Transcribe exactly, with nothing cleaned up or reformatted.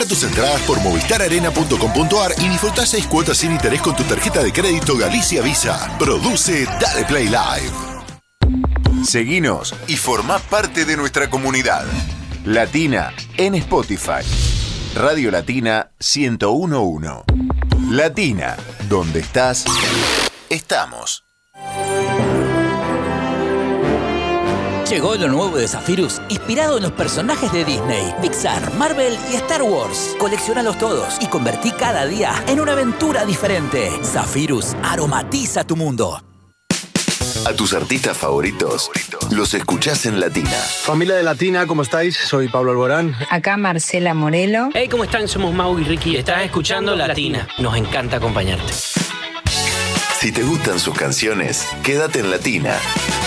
Tus entradas por movistar arena punto com punto ar y disfrutá seis cuotas sin interés con tu tarjeta de crédito Galicia Visa. Produce Dale Play Live. Seguinos y formá parte de nuestra comunidad. Latina en Spotify. Radio Latina ciento uno punto uno. Latina, donde estás, estamos. Llegó lo nuevo de Zephyrus, inspirado en los personajes de Disney, Pixar, Marvel y Star Wars. Colecciónalos todos y convertí cada día en una aventura diferente. Zephyrus aromatiza tu mundo. A tus artistas favoritos los escuchás en Latina. Familia de Latina, ¿cómo estáis? Soy Pablo Alborán. Acá Marcela Morelo. Hey, ¿cómo están? Somos Mau y Ricky. Estás escuchando Latina. Nos encanta acompañarte. Si te gustan sus canciones, quédate en Latina.